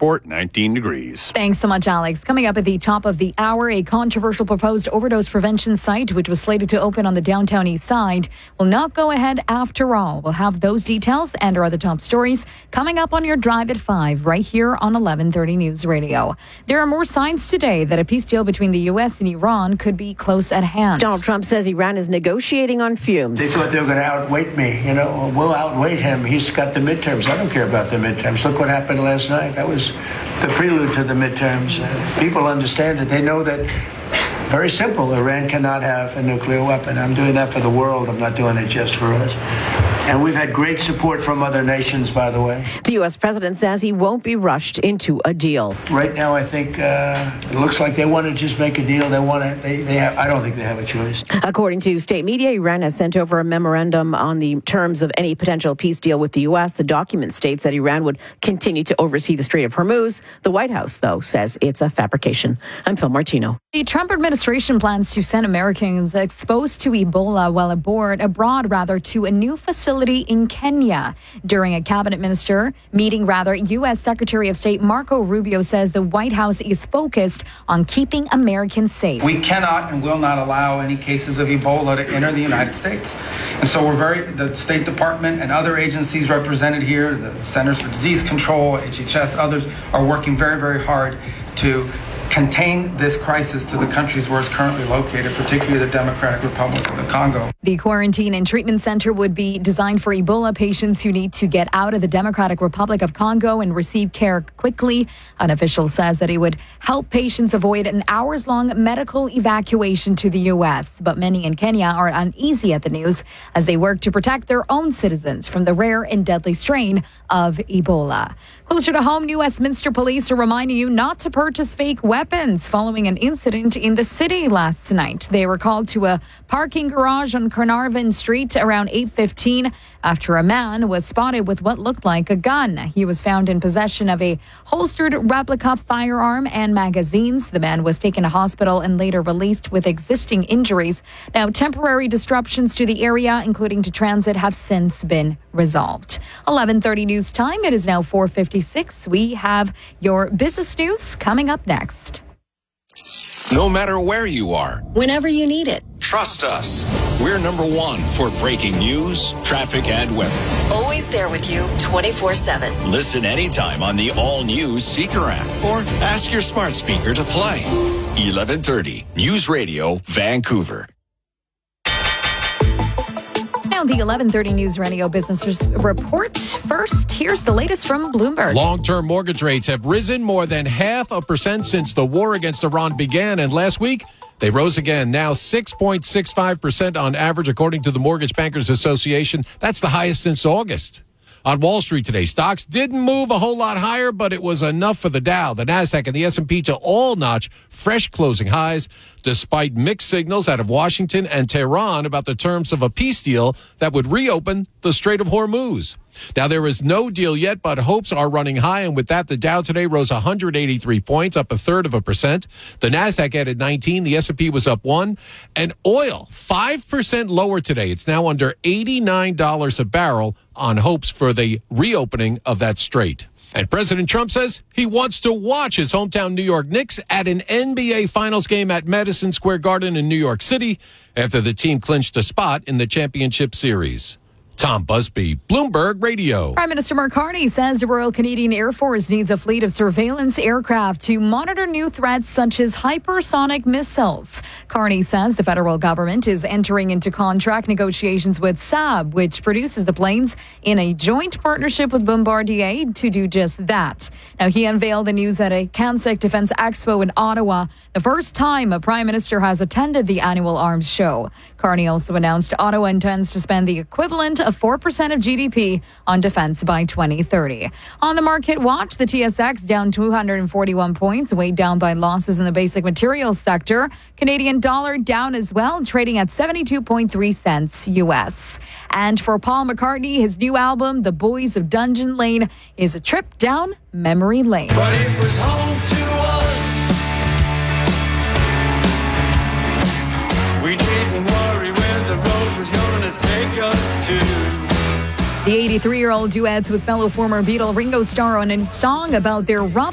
Report, 19 degrees. Thanks so much, Alex. Coming up at the top of the hour, a controversial proposed overdose prevention site, which was slated to open on the downtown east side, will not go ahead after all. We'll have those details and our other top stories coming up on your drive at 5 right here on 1130 News Radio. There are more signs today that a peace deal between the U.S. and Iran could be close at hand. Donald Trump says Iran is negotiating on fumes. They thought they were going to outweight me. We'll outweight him. He's got the midterms. I don't care about the midterms. Look what happened last night. That was the prelude to the midterms. People understand it. They know that, very simple, Iran cannot have a nuclear weapon. I'm doing that for the world. I'm not doing it just for us. And we've had great support from other nations, by the way. The U.S. president says he won't be rushed into a deal. Right now, I think it looks like they want to just make a deal. I don't think they have a choice. According to state media, Iran has sent over a memorandum on the terms of any potential peace deal with the U.S. The document states that Iran would continue to oversee the Strait of Hormuz. The White House, though, says it's a fabrication. I'm Phil Martino. The Trump administration plans to send Americans exposed to Ebola while abroad to a new facility in Kenya. During a cabinet meeting, U.S. Secretary of State Marco Rubio says the White House is focused on keeping Americans safe. We cannot and will not allow any cases of Ebola to enter the United States. And so the State Department and other agencies represented here, the Centers for Disease Control, HHS, others are working very, very hard to contain this crisis to the countries where it's currently located, particularly the Democratic Republic of the Congo. The quarantine and treatment center would be designed for Ebola patients who need to get out of the Democratic Republic of Congo and receive care quickly. An official says that it would help patients avoid an hours-long medical evacuation to the U.S. But many in Kenya are uneasy at the news as they work to protect their own citizens from the rare and deadly strain of Ebola. Closer to home, New Westminster police are reminding you not to purchase fake weapons following an incident in the city last night. They were called to a parking garage on Carnarvon Street around 8:15 after a man was spotted with what looked like a gun. He was found in possession of a holstered replica firearm and magazines. The man was taken to hospital and later released with existing injuries. Now, temporary disruptions to the area, including to transit, have since been resolved. 11:30 news time. It is now 4:56. We have your business news coming up next. No matter where you are, whenever you need it, trust us. We're number one for breaking news, traffic, and weather. Always there with you 24/7. Listen anytime on the all-new Seeker app or ask your smart speaker to play. 1130 News Radio, Vancouver. Now, the 1130 News Radio Business Report. First, here's the latest from Bloomberg. Long-term mortgage rates have risen more than 0.5% since the war against Iran began, and last week they rose again, now 6.65% on average, according to the Mortgage Bankers Association. That's the highest since August. On Wall Street today, stocks didn't move a whole lot higher, but it was enough for the Dow, the Nasdaq, and the S&P to all notch fresh closing highs, despite mixed signals out of Washington and Tehran about the terms of a peace deal that would reopen the Strait of Hormuz. Now, there is no deal yet, but hopes are running high, and with that, the Dow today rose 183 points, up 1/3%. The Nasdaq added 19, the S&P was up 1, and oil 5% lower today. It's now under $89 a barrel on hopes for the reopening of that strait. And President Trump says he wants to watch his hometown New York Knicks at an NBA Finals game at Madison Square Garden in New York City after the team clinched a spot in the championship series. Tom Busby, Bloomberg Radio. Prime Minister Mark Carney says the Royal Canadian Air Force needs a fleet of surveillance aircraft to monitor new threats such as hypersonic missiles. Carney says the federal government is entering into contract negotiations with Saab, which produces the planes, in a joint partnership with Bombardier to do just that. Now, he unveiled the news at a CANSEC Defense Expo in Ottawa, the first time a prime minister has attended the annual arms show. Carney also announced Ottawa intends to spend the equivalent of 4% of GDP on defense by 2030. On the market watch, the TSX down 241 points, weighed down by losses in the basic materials sector. Canadian dollar down as well, trading at 72.3 cents US. And for Paul McCartney, his new album, The Boys of Dungeon Lane, is a trip down memory lane. But it was home to us. We didn't worry where the road was going to take us to. The 83-year-old duets with fellow former Beatle Ringo Starr on a song about their rough